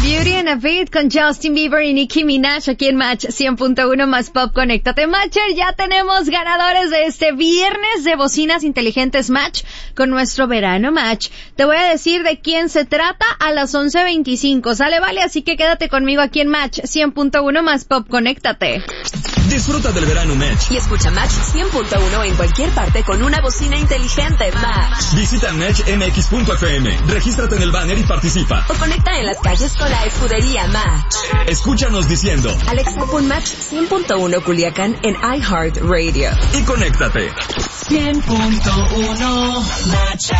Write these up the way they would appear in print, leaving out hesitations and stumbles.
Beauty and a Beat con Justin Bieber y Nicki Minaj aquí en Match 100.1 más Pop. Conéctate, Matcher. Ya tenemos ganadores de este viernes de bocinas inteligentes Match con nuestro verano Match. Te voy a decir de quién se trata a las 11:25. ¿Sale? Vale, así que quédate conmigo aquí en Match 100.1 más Pop. Conéctate. Disfruta del verano Match. Y escucha Match 100.1 en cualquier parte con una bocina inteligente Match. Visita matchmx.fm, regístrate en el banner y participa. O conecta en las calles con la escudería Match. Escúchanos diciendo Alexa, pon Match 100.1 Culiacán en iHeartRadio. y conéctate. 100.1 Match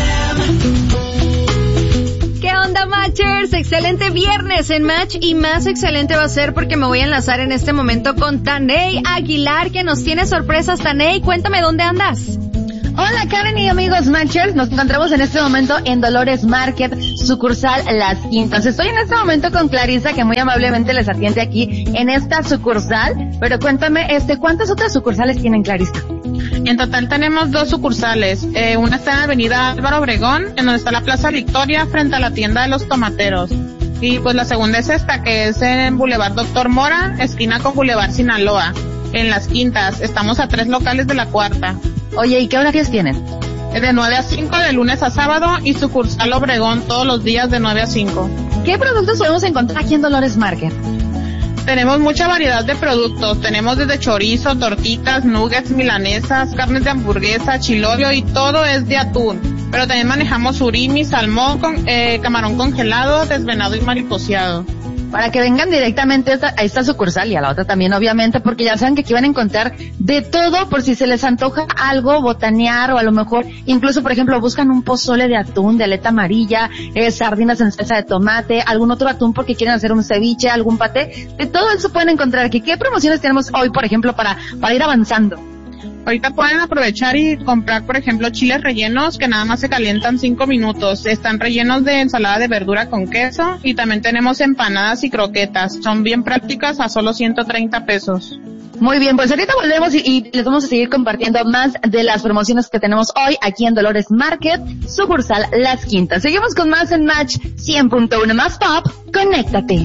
FM. ¿Qué onda, Matchers? Excelente viernes en Match y más excelente va a ser porque me voy a enlazar en este momento con Taney Aguilar, que nos tiene sorpresas. Taney, cuéntame dónde andas. Hola Karen y amigos Matchers, nos encontramos en este momento en Dolores Market, sucursal Las Quintas. Estoy en este momento con Clarisa, que muy amablemente les atiende aquí en esta sucursal, pero cuéntame, ¿cuántas otras sucursales tienen, Clarisa? En total tenemos 2 sucursales, una está en Avenida Álvaro Obregón, en donde está la Plaza Victoria, frente a la tienda de los tomateros. Y pues la segunda es esta, que es en Boulevard Doctor Mora, esquina con Boulevard Sinaloa, en Las Quintas. Estamos a 3 locales de la cuarta. Oye, ¿y qué horarios tienen? De 9 a 5 de lunes a sábado y sucursal Obregón todos los días de 9 a 5. ¿Qué productos podemos encontrar aquí en Dolores Market? Tenemos mucha variedad de productos, tenemos desde chorizo, tortitas, nuggets, milanesas, carnes de hamburguesa, chilolio y todo es de atún. Pero también manejamos surimi, salmón, camarón congelado, desvenado y mariposeado. Para que vengan directamente a esta sucursal y a la otra también, obviamente, porque ya saben que aquí van a encontrar de todo por si se les antoja algo, botanear, o a lo mejor, incluso, por ejemplo, buscan un pozole de atún, de aleta amarilla, sardinas en salsa de tomate, algún otro atún porque quieren hacer un ceviche, algún paté. De todo eso pueden encontrar aquí. ¿Qué promociones tenemos hoy, por ejemplo, para ir avanzando? Ahorita pueden aprovechar y comprar, por ejemplo, chiles rellenos que nada más se calientan 5 minutos. Están rellenos de ensalada de verdura con queso y también tenemos empanadas y croquetas. Son bien prácticas a solo 130 pesos. Muy bien, pues ahorita volvemos y les vamos a seguir compartiendo más de las promociones que tenemos hoy aquí en Dolores Market, sucursal Las Quintas. Seguimos con más en Match 100.1 más Pop. Conéctate.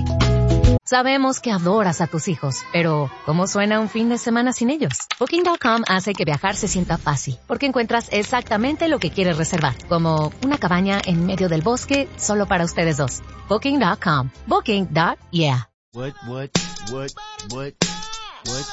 Sabemos que adoras a tus hijos, pero ¿cómo suena un fin de semana sin ellos? Booking.com hace que viajar se sienta fácil, porque encuentras exactamente lo que quieres reservar, como una cabaña en medio del bosque solo para ustedes dos. Booking.com. Booking.yeah. What?